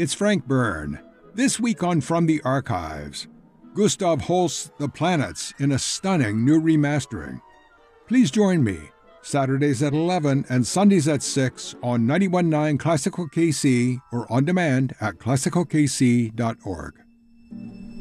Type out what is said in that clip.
It's Frank Byrne. This week on From the Archives, Gustav Holst's The Planets in a stunning new remastering. Please join me, Saturdays at 11 and Sundays at 6 on 91.9 Classical KC or on demand at classicalkc.org.